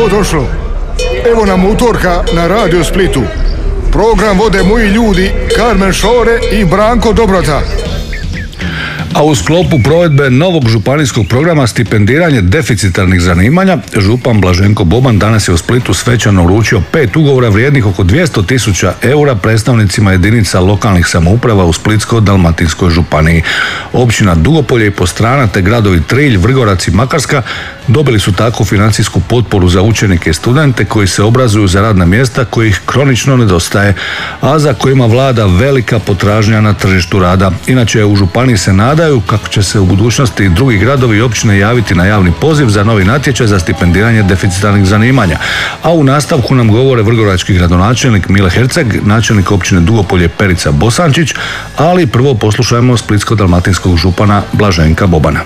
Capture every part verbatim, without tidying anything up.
došlo. Evo nam utorka na Radio Splitu. Program vode moji ljudi Karmen Šore i Branko Dobrota. A u sklopu provedbe novog županijskog programa stipendiranje deficitarnih zanimanja, župan Blaženko Boban danas je u Splitu svečano uručio pet ugovora vrijednih oko dvjesto tisuća eura predstavnicima jedinica lokalnih samouprava u Splitsko-dalmatinskoj županiji. Općina Dugopolje i Postrana te gradovi Trilj, Vrgorac i Makarska dobili su tako financijsku potporu za učenike i studente koji se obrazuju za radna mjesta kojih kronično nedostaje, a za kojima vlada velika potražnja na tržištu rada. Inače, u županiji se nadaju kako će se u budućnosti i drugi gradovi i općine javiti na javni poziv za novi natječaj za stipendiranje deficitarnih zanimanja. A u nastavku nam govore vrgorački gradonačelnik Mile Herceg, načelnik općine Dugopolje Perica Bosančić, ali prvo poslušajmo splitsko-dalmatinskog župana Blaženka Bobana.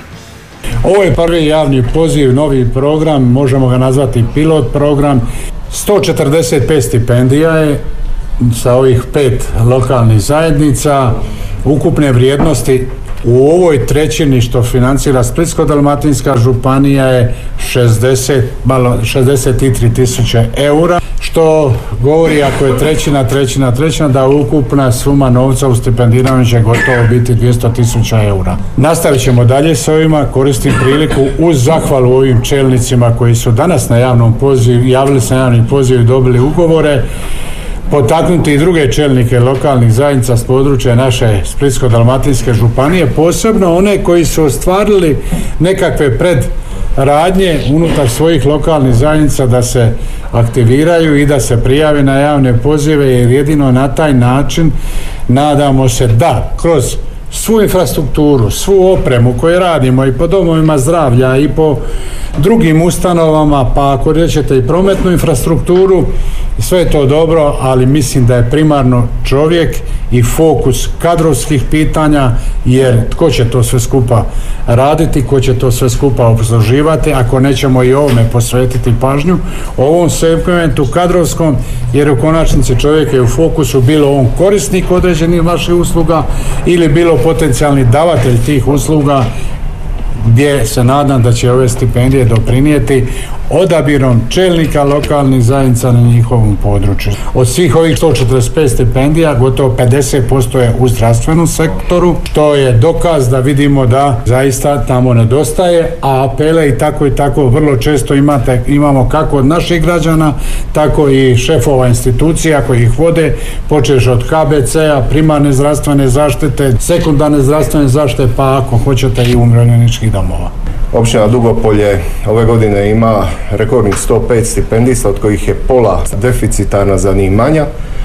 Ovo je prvi javni poziv, novi program, možemo ga nazvati pilot program. sto četrdeset pet stipendija je sa ovih pet lokalnih zajednica, ukupne vrijednosti u ovoj trećini što financira Splitsko-dalmatinska županija je šezdeset, malo, šezdeset tri tisuće eura, što govori ako je trećina, trećina, trećina, da ukupna suma novca u stipendiranju će gotovo biti dvjesto tisuća eura. Nastavit ćemo dalje s ovima, koristim priliku uz zahvalu ovim čelnicima koji su danas na javnom pozivu, javili se na javni poziv i dobili ugovore, potaknuti i druge čelnike lokalnih zajednica s područja naše Splitsko-dalmatinske županije, posebno one koji su ostvarili nekakve predradnje unutar svojih lokalnih zajednica da se aktiviraju i da se prijave na javne pozive, jer jedino na taj način nadamo se da kroz svu infrastrukturu, svu opremu koju radimo i po domovima zdravlja i po drugim ustanovama, pa ako rećete i prometnu infrastrukturu, sve je to dobro, ali mislim da je primarno čovjek i fokus kadrovskih pitanja, jer tko će to sve skupa raditi, tko će to sve skupa obsluživati ako nećemo i ovome posvetiti pažnju, ovom segmentu kadrovskom, jer u konačnici čovjek je u fokusu, bilo on korisnik određenih vaših usluga ili bilo potencijalni davatelj tih usluga, gdje se nadam da će ove stipendije doprinijeti odabirom čelnika lokalnih zajednica na njihovom području. Od svih ovih sto četrdeset pet stipendija gotovo pedeset posto je u zdravstvenom sektoru, što je dokaz da vidimo da zaista tamo nedostaje, a apele i tako i tako vrlo često imate, imamo kako od naših građana, tako i šefova institucija koji ih vode, počeš od K B C-a, primarne zdravstvene zaštite, sekundarne zdravstvene zaštite, pa ako hoćete i umirovljeničkih domova. Općina Dugopolje ove godine ima rekordnih sto pet stipendista, od kojih je pola deficitarna zanimanja.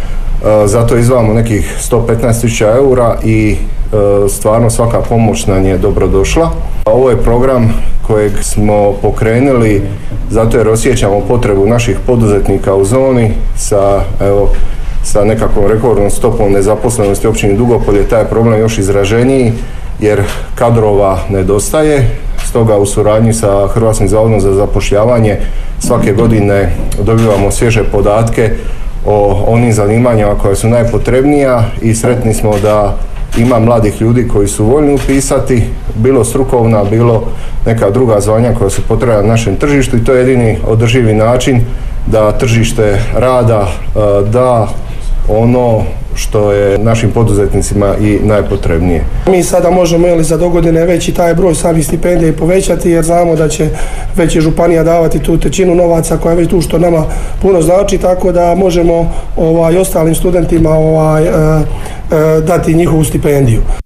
Zato izdvajamo nekih sto petnaest tisuća eura i stvarno svaka pomoć nam je dobrodošla. Ovo je program kojeg smo pokrenuli zato jer osjećamo potrebu naših poduzetnika u zoni sa, evo, sa nekakvom rekordnom stopom nezaposlenosti u općini Dugopolje. Taj je problem još izraženiji jer kadrova nedostaje. Stoga u suradnji sa Hrvatskim zavodom za zapošljavanje svake godine dobivamo svježe podatke o onim zanimanjima koja su najpotrebnija i sretni smo da ima mladih ljudi koji su voljni upisati, bilo strukovna, bilo neka druga zvanja koja su potrebna na našem tržištu, i to je jedini održivi način da tržište rada da ono što je našim poduzetnicima i najpotrebnije. Mi sada možemo ili za dogodine već i taj broj samih stipendija i povećati, jer znamo da će već i županija davati tu trećinu novaca koja je već tu, što nama puno znači, tako da možemo ovaj, ostalim studentima ovaj, e, e, dati njihovu stipendiju.